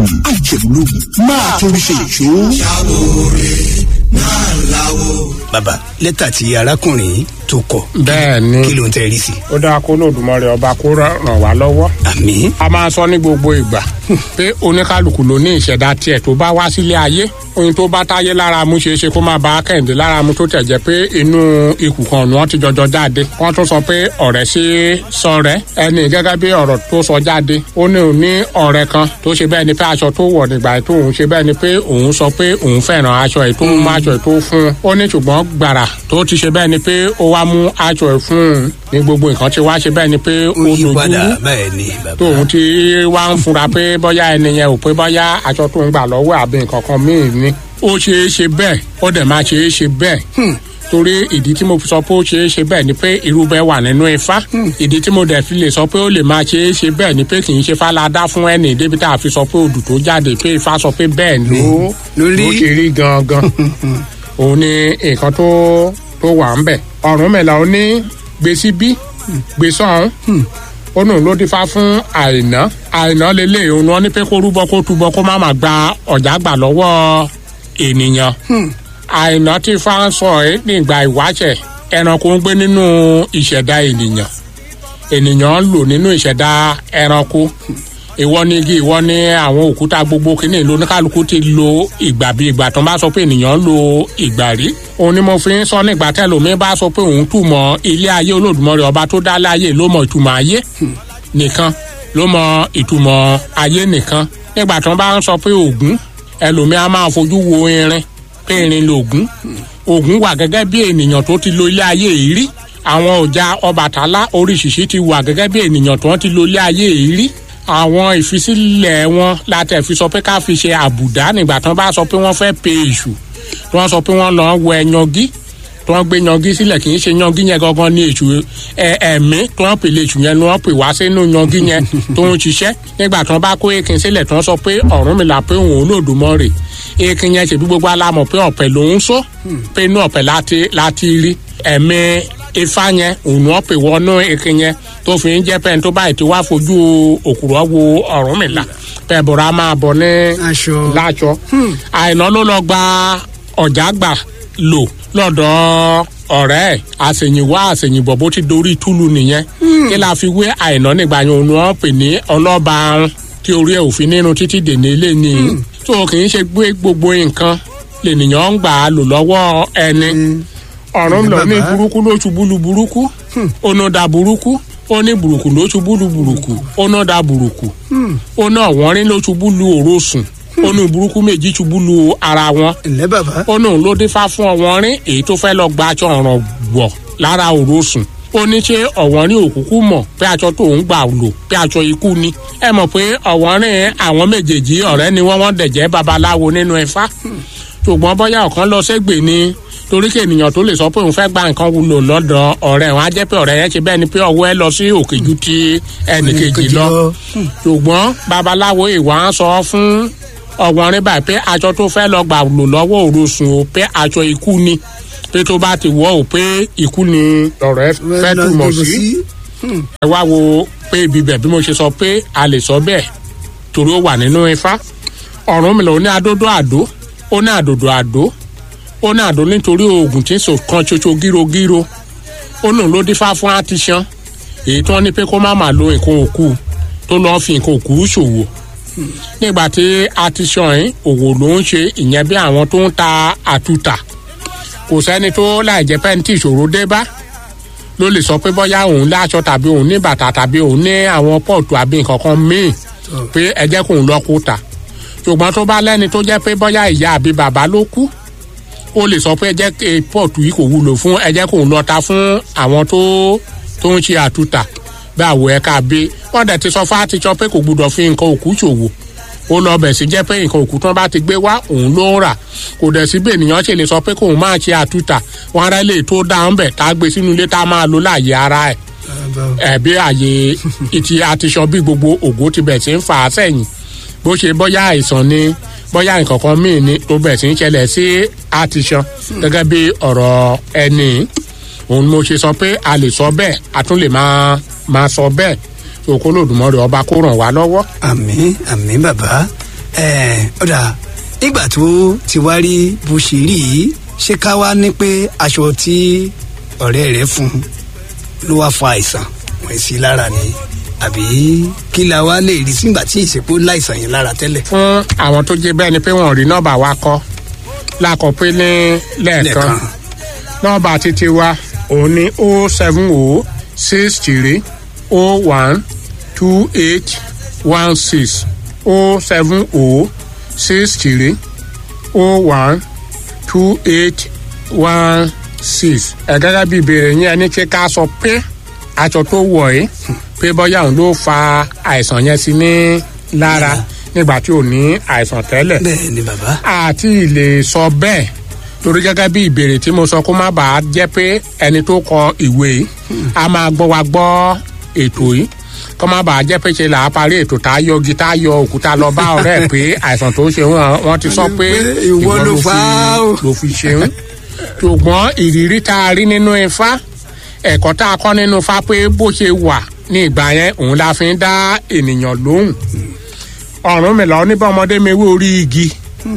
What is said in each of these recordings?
àjẹmúlògùn máa torí ṣe ìṣó. bàbá lẹ́tà tí arákùnrin tó kọ. bẹ́ẹ̀ ni kí ló ń tẹ́rí sí. ó dáa kó lódùmarè ọba kó ràn wá lọ́wọ́. àmín. a máa sọ ní gbogbo ìgbà pé oníkálukú ló ní ìṣẹ̀dá tiẹ̀ tó bá wá sílé ayé ohun tó bá táyé lára mu ṣeé ṣe kó má bá kẹ́hìndé lára mu tó tẹ̀ jẹ́ pé inú ikùn kan ni wọ́n ti jọjọ jáde. wọ́n tún sọ pé ọ̀rẹ́ sí sọ̀rẹ́ ẹni gẹ́gẹ́ bí ọ̀rọ̀ tó sọ jáde ó ní òun ní ọ̀rẹ́ kan tó ṣe bẹ́ẹ̀ ni pé aṣọ tó wọ̀ nígbà tó òun ṣe bẹ́ẹ̀ ni pé òun sọ pé òun fẹ́ràn aṣọ ẹ̀ tó ń mú aṣọ ẹ̀ tó fún un. ó ní ṣùgbọ́n gbàrà tó ti ṣe bẹ́ẹ̀ ni pé ó wá mú aṣọ ẹ̀ fún un ní gbogbo nǹkan tí wá ṣe bẹ́ẹ̀ ni pé ó dojú tóun ti wá ń fura pé bóyá ẹni yẹn ò pé bóyá aṣọ tó ń gbà lọ́wọ́ àbí nǹkan kan míì ni. ó ṣeé ṣe bẹ́ẹ̀ ó dẹ̀ máa ṣeé ṣe bẹ́ẹ̀ torí ìdí tí mo fi sọ pé ó ṣeé ṣe bẹ́ẹ̀ ni pé irú bẹ́ẹ̀ wà nínú ifá ìdí tí mo dẹ̀ fi lè sọ pé ó lè máa ṣeé ṣe bẹ́ẹ̀ ni pé kì í ṣe fáládá fún ẹnì débi tá a fi sọ pé odù tó jáde pé ifá sọ pé bẹ́ẹ̀ ló ṣe rí gangan òun ni nǹkan tó wà ń bẹ̀. Ọ̀rúnmìlà ó ní gbèsè bí gbèsè ọ̀hún ó nù ló dífá fún àìná lélẹ̀ òun wọn ní pé kó rúbọ kó túbọ kó má má gba ọ̀já gbà lọ́wọ́ ènìyàn. àìná tí fá ń sọ ẹ́ nígbà ìwáṣẹ̀ ẹranko ń gbé nínú ìṣẹ̀dá ènìyàn ń lò nínú ìṣẹ̀dá ẹranko ìwọ ni igi ìwọ ni àwọn òkúta gbogbo kìíní ìlú oníkálukú ti lo ìgbà bí ìgbà tó ń bá sọ pé ènìyàn ń lo ìgbà rí. òun ni mo fi ń sọ nígbà tẹ́lómi bá sọ pé òun túmọ̀ ilé ayé Olódùmarè ọba tó dá láyé ló mọ ìtumọ̀ ayé nìkan ló mọ ìtumọ̀ ayé nìkan. nígbà tó ń bá ń sọ pé Ògún ẹlòmí a máa fojú wo irin pé irin lògún. Ògún wà gẹ́gẹ́ bí ènìyàn tó ti lo ilé ayé yìí rí. àwọn ọjà Ọbàtálá oríṣiríṣi ti wà gẹ́gẹ́ bí ènìyàn tó ti lo ilé ayé yìí rí. àwọn ìfisílẹ̀ wọn látẹ̀ fi sọ pé ká fi ṣe àbùdá nígbà tí wọ́n bá sọ pé wọ́n fẹ́ pe èṣù tí wọ́n sọ pé wọ́n lọ wọ ẹyangí tí wọ́n gbé yangí sílẹ̀ kì í ṣe yangí yẹn gangan ní èṣù ẹ̀mí tí wọ́n pè lè èṣù yẹn ni wọ́n pè wá sínú yangí yẹn tó ń ṣiṣẹ́ nígbà tí wọ́n bá kó ekin sílẹ̀ tí wọ́n sọ pé Ọ̀rúnmìlà pé òun Olódùmarè ekin yẹn ṣèbí gbogbo alámọ̀ pé ọ̀pẹ lòún sọ pé inú ọ̀pẹ láti rí ẹ̀mí ifá yẹn òun wọ́n pè wọnú ekin yẹn tó fi ń jẹ́ pẹ́ẹ́n tó báyìí tí wàá fojú òkúrọ̀ wo Ọ̀rúnmìlà pẹ́ẹ́ bọ̀rọ̀ á máa bọ̀ ní láṣọ. àìná ló lọ gba ọ̀já gbà lò lọ́dọ̀ ọ̀rẹ́ ẹ̀ àṣèyìnwá àṣèyìnbọ̀ bó ti dorí túlù nìyẹn. kí la fi wé àìná nígbà yẹn òun wọ́n pè ní ọlọ́ba arun tí orí ẹ̀ òfin nínú títí dèní ilé ni. tó kì í ṣe gbé gbogbo nǹkan lènìyàn ń gbà á lò lọ́wọ́ ẹni. Ọ̀rúnmìlà ní burúkú ló ṣubú lu burúkú onoda burúkú ó ní burúkú ló ṣubú lu burúkú onoda burúkú ó ní ọ̀wọ́nrín ló ṣubú lu òrosùn ó ní burúkú méjì ṣubú lu ara wọn ó ní òun ló dífá fún ọ̀wọ́nrín èyí tó fẹ́ lọ gba aṣọ ọ̀ràn wọ̀ lára òrosùn ó ní ṣé ọ̀wọ́nrín òkúkú mọ̀ pé aṣọ tó ń gbà lò pé aṣọ ikú ni. ẹ mọ̀ pé ọ̀wọ́nrín àwọn méjèèjì ọ̀rẹ́ ni wọ́n dẹ̀ jẹ́ babaláwo nínú Ifá ṣùgbọ́n bóyá ọ̀kan lọ sẹ́gbẹ̀ẹ́ ni torí kí ènìyàn tó lè sọ pé òun fẹ́ gba nǹkan wúlò lọ́dọ̀ ọ̀rẹ́ wọn á jẹ́ pé ọ̀rẹ́ yẹn ṣe bẹ́ẹ̀ ni pé ọwọ́ ẹ lọ sí òkè ju ti ẹnìkejì lọ. ṣùgbọ́n babaláwo ìwà ń sọ fún Ọ̀wọ́nrín báyìí pé aṣọ tó fẹ́ lọ gbà lò lọ́wọ́ òrosùn o pé aṣọ ikú ni pé tó bá ti wọ̀ ọ́ pé ikú ni ọ̀rẹ́ fẹ́ túmọ̀ sí. ẹ wá wo pé ibi bẹ̀ bí mo ṣe sọ pé a lè sọ bẹ́ẹ̀ torí ó wà nínú Ifá. Ọ̀rúnmìlà ó ní adódó àdó ó ní àdòdò àdó ó ní àdó nítorí oògùn tí ń sọ kan ṣoṣo gírogíro ó nù ló dífá fún àtìṣán èyí tí wọ́n ní pé kó má má lo nǹkan òkú tó lọ́ọ́ fi nǹkan òkú ṣòwò. nígbà tí àtìṣán yìí òwò ló ń ṣe ìyẹn bí àwọn tó ń ta àtúntà kò sẹ́ni tó láì jẹ́ pẹ́ntì ìṣòro dé bá ló lè sọ pé bóyá òun láṣọ tàbí òun ní bàtà tàbí òun ní àwọn pọ́ọ̀tù àbí nǹkan kan míì pé ẹ jẹ́ kóun lọ kó ta. ṣùgbọ́n tó bá lẹ́ni tó jẹ́ pé bóyá ìyá àbí bàbá ló kú ó lè sọ pé ẹ jẹ́ kí pọ́ọ̀tù yìí kò wúlò fún ẹ jẹ́ kóun lọ ta fún àwọn tó ń ṣe àtúntà bí àwọ̀ ẹ̀ka bí wọ́n dẹ̀ ti sọ fún àtijọ́ pé kò gbúdọ̀ fi nǹkan òkú ṣòwò ó lọ bẹ̀ sí jẹ́ pé nǹkan òkú tán bá ti gbé wá òun ló ń rà kò dẹ̀ síbẹ̀ ènìyàn ṣe lè sọ pé kóun máa ṣe àtúntà wọn ará lè tó dáhùn bẹ̀ tá a gbé sínú ilé tá a máa lo láàyè ara ẹ̀ ẹ̀bí àyè ìtì àtiṣọ bí gbogbo ògo ti bẹ̀ sí ń fà á sẹ́yìn bó ṣe bóyá àìsàn ni bóyá nǹkan kan míì ni tó bẹ̀ sí ń ṣẹlẹ̀ sí àtiṣan gẹ́gẹ́ bí ọ̀rọ̀ ẹni òun mo ṣe sọ pé a lè sọ bẹ́ẹ̀ a tún lè máa sọ bẹ́ẹ̀ òkú Olódùmarè ọba kó ràn wá lọ́wọ́. àmín àmín bàbá ọ̀dà nígbà tó ti wá rí bó ṣe rí yìí ṣé ká wá ní pé aṣọ tí ọ̀rẹ́ rẹ̀ fún ló wá fa àìsàn wọ̀nyí sí lára ni àbí kí la wá lè rí sígbà tí ìsìnkú láìsàn yẹn lára tẹ́lẹ̀. fún àwọn tó jẹ́ bẹ́ẹ̀ ni pé wọ́n rí nọ́ọ̀bà wa kọ́ lákọ̀ pé ní lẹ́ẹ̀kan nọ́ọ̀bà títí wa òun ní 07063012816 07063012816 gẹ́gẹ́ bí ìbéèrè yẹn ní kí ká sọ pé aṣọ tó wọ̀ ẹ́ pé bọ́yá òun ló fa àìsàn yẹn sí ní lára nígbà tí ò ní àìsàn tẹ́lẹ̀. bẹ́ẹ̀ ni bàbá. àti lè sọ bẹ́ẹ̀ torí gẹ́gẹ́ bí ìbéèrè tí mo sọ kó má bàa jẹ́ pé ẹni tó kọ ìwé yìí a máa gbọ́ wa gbọ́ ètò yìí kó má bàa jẹ́ pé ṣe là á parí ètò tá a yọ igi tá a yọ òkúta lọ bá ọ̀rẹ́ pé àìsàn tó ṣe wọ́n ti sọ pé ìwọ ló fi ṣeun ṣùgbọ́n ìrírí tá a rí nínú Ifá ẹ̀kọ́ tá a kọ́ nínú Ifá pé bó ṣe wà ní ìgbà yẹn òun la fi ń dá ènìyàn lóhùn. Ọ̀rúnmìlà oníbà ọmọdé mewé orí igi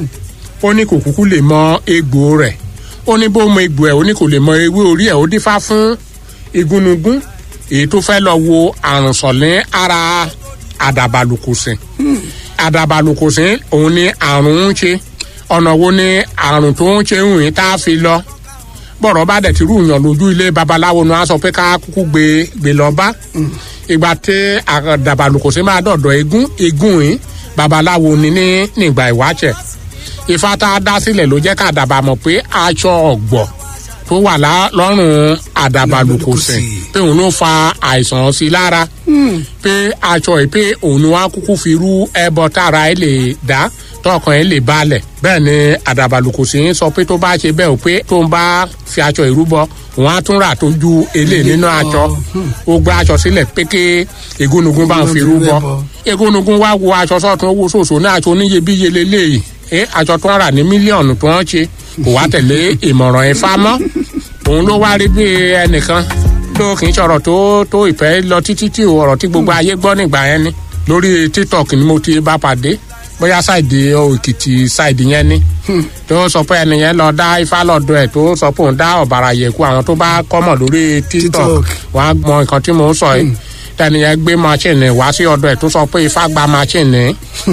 ó ní kò kúkú lè mọ egbò rẹ̀ ó ní bó mọ egbò ẹ̀ ó ní kò lè mọ ewé orí ẹ̀ ó dífá fún igúnnugún èyí tó fẹ́ lọ wo àrùn sọ̀lẹ́ ara àdàbàlùkùsìn. Àdàbàlùkùsìn òun ni àrùn ń ṣe ọ̀nà wo ni àrùn tó ń ṣe ń rìn tá a fi lọ bọ̀rọ̀ bá dẹ̀ ti rú yàn lójú ilé babaláwo ni wọ́n á sọ pé ká kúkú gbé lọ bá. Ìgbà tí àdàbàlùkùsìn máa dọ̀dọ̀ egún yìí babaláwo ni nígbà ìwáṣẹ̀. Ifá tá a dá sílẹ̀ ló jẹ́ ká àdàbà mọ̀ pé aṣọ ọ̀gbọ̀ tó wà lọ́rùn àdàbàlùkùsìn pé òun ló fa àìsàn sí lára pé aṣọ yìí pé òun wá kúkú fi rú ẹbọ tára ẹ lè dá tọkàn ẹ lè balẹ̀. Bẹ́ẹ̀ ni àdàbàlùkùsìn sọ pé tó bá ṣe bẹ́ẹ̀ o pé tó ń bá fi aṣọ ìrúbọ òun á tún rà tó ju eléyìí nínú aṣọ ó gbé aṣọ sílẹ̀ pé kí egúnnugún bá ń fi rúbọ. Egúnnugún wá wo aṣọ sọ́tún owó ṣòṣò ní aṣọ oníyebíye lélẹ́yìí aṣọ tó ń rà ní mílíọ̀nù tó ń ṣe kò wá tẹ̀lé ìmọ̀ràn Ifá mọ́. Òun ló wá rí bí ẹnìkan tó kì í ṣọ̀rọ̀ tó ìfẹ́ lọ títí tí ọ̀rọ̀ tí gbogbo ayé gbọ́ nígbà yẹn ni lórí TikTok ni mo ti bá pàdé bóyá ṣáìdì Èkìtì ṣáìdì yẹn ni tó sọ pé ẹni yẹn lọ dá Ifá lọ́dọ̀ ẹ̀ tó sọ pé òun dá ọ̀bàrà yẹ̀kú àwọn tó bá kọ́mọ̀ lórí TikTok wọ́n á mọ nǹkan tí mò ń sọ yìí tẹniyẹn gbé machine wá sí ọ̀dọ̀ ẹ̀ tó sọ pé Ifá gba machine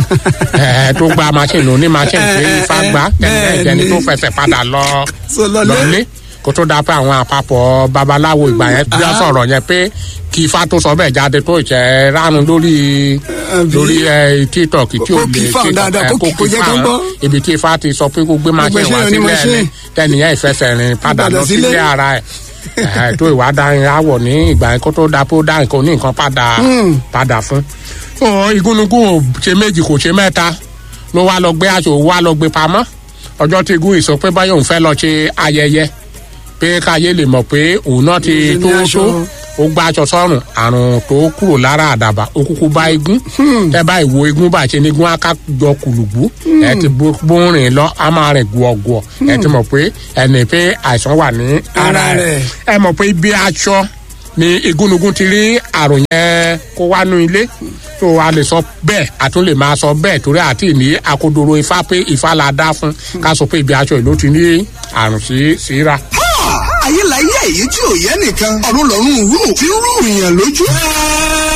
tó gba machine òní machine pé Ifá gba tẹniyẹn ìjẹni tó fẹsẹ̀ padà lọlé kó tó dáa pé àwọn àpapọ̀ babaláwo ìgbà yẹn bí wọ́n sọ̀rọ̀ yẹn pé kí Ifá tó sọ bẹ́ẹ̀ jáde tó ìṣẹ́ ránu lórí TikTok tí ò lè kó kí fáwọn ibi tí Ifá ti sọ pé kó gbé machine wá sílẹ̀ ẹ̀ tẹniyẹn ìfẹsẹ̀rìn padà lọ sílé ara ẹ̀ tó ìwà dáhìn àwọ̀ ní ìgbà yẹn kó tó dáa pé ó dáhìn kò ní nǹkan padà fún. Igúnnugún ò ṣe méjì kò ṣe mẹ́ta ló wá lọ gbé aṣọ wá lọ gbé pamọ́ ọjọ́ tí igún ìsọ pé báyọ̀ òun fẹ́ lọ ṣe ayẹyẹ pé káyé lè mọ̀ pé òun náà ti tó ó gbá aṣọ sọ́rùn àrùn tó kúrò lára àdàbà ó kúkú bá igún ẹ bá ìwo igún bá ṣe ní igún akájọ kùlùgbù ẹ ti bórin lọ a máa rìn guọ̀guọ̀ ẹ ti mọ̀ pé ẹnì pé àìsàn wà ní ara rẹ̀ ẹ mọ̀ pé ibi aṣọ ni igúnnugún ti rí àrùn yẹn kó wá nú ilé tó a lè sọ bẹ́ẹ̀ a tún lè máa sọ bẹ́ẹ̀ torí àti ní akodoro Ifá pé Ifá la dá fún ká sọ pé ibi aṣọ ìlú ti ní àrùn síra. ayé la yẹ èyí tí ò yẹ nìkan ọ̀run lọ́rùn rú tí ń rú ìyàn lójú.